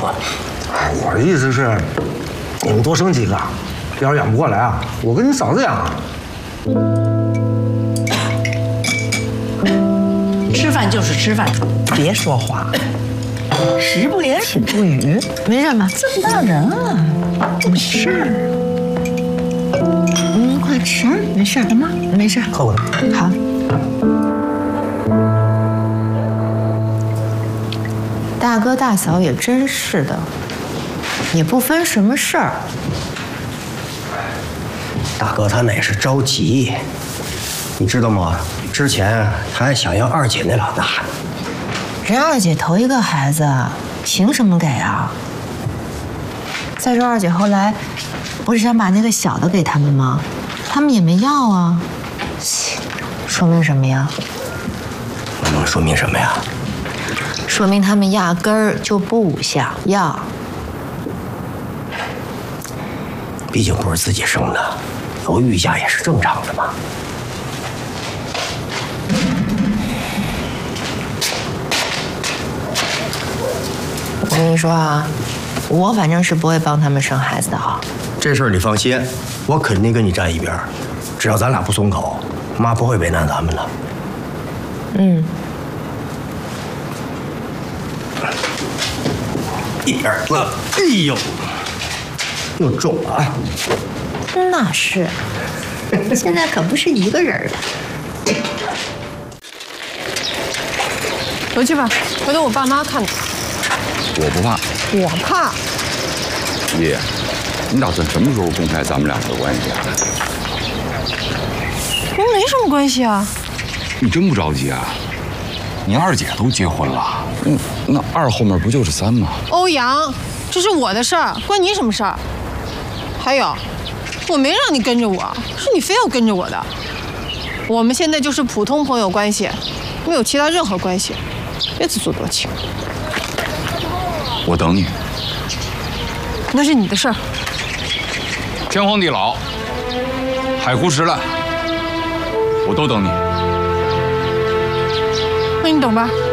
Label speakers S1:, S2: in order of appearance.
S1: 吧。
S2: 我的意思是，你们多生几个，要是养不过来啊，我跟你嫂子养啊。
S3: 吃饭就是吃饭，别说话。食不言，寝不语，没什么。这么大人了，没事儿。快吃，没事儿，妈，没事儿。
S2: 喝我的。
S3: 好。大哥大嫂也真是的，也不分什么事儿。
S1: 大哥他那是着急，你知道吗？之前他还想要二姐那老大呢。
S3: 人二姐头一个孩子，凭什么给啊？再说二姐后来不是想把那个小的给他们吗？他们也没要啊，说明什么呀？
S1: 能说明什么呀？
S3: 说明他们压根儿就不想要。
S1: 毕竟不是自己生的，有御驾也是正常的嘛。
S3: 我跟你说啊，我反正是不会帮他们生孩子的啊。
S1: 这事儿你放心，我肯定跟你站一边。只要咱俩不松口，妈不会为难咱们的。
S3: 嗯。
S1: 一边了，哎呦，又重了啊！
S3: 那是，现在可不是一个人了。
S4: 回去吧，回头我爸妈看你。
S5: 我不怕，
S4: 我怕。
S5: 爷，你打算什么时候公开咱们两个的关系啊？
S4: 我们没什么关系啊。
S5: 你真不着急啊？你二姐都结婚了，那2后面不就是3吗？
S4: 欧阳，这是我的事儿，关你什么事儿？还有，我没让你跟着我，是你非要跟着我的。我们现在就是普通朋友关系，没有其他任何关系，别自作多情。
S5: 我等你。
S4: 那是你的事儿。
S5: 天荒地老，海枯石烂，我都等你。
S4: 那你等吧。